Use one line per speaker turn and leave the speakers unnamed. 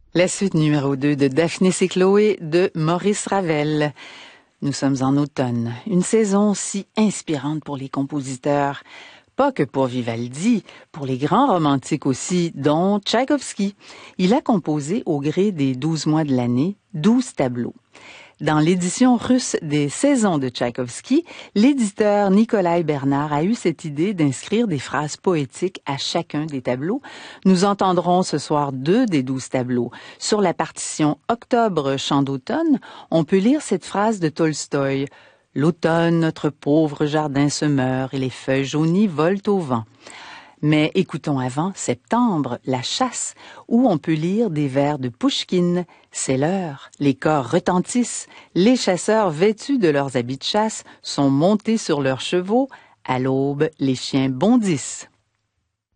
La suite numéro 2 de Daphnis et Chloé de Maurice Ravel. Nous sommes en automne, une saison si inspirante pour les compositeurs. Pas que pour Vivaldi, pour les grands romantiques aussi, dont Tchaïkovski. Il a composé au gré des 12 mois de l'année 12 tableaux. Dans l'édition russe des Saisons de Tchaïkovski, l'éditeur Nikolai Bernard a eu cette idée d'inscrire des phrases poétiques à chacun des tableaux. Nous entendrons ce soir 2 des 12 tableaux. Sur la partition Octobre, chant d'automne, on peut lire cette phrase de Tolstoï. « L'automne, notre pauvre jardin se meurt et les feuilles jaunies volent au vent. » Mais écoutons avant Septembre, la chasse, où on peut lire des vers de Pouchkine. C'est l'heure, les cors retentissent, les chasseurs vêtus de leurs habits de chasse sont montés sur leurs chevaux, à l'aube, les chiens bondissent.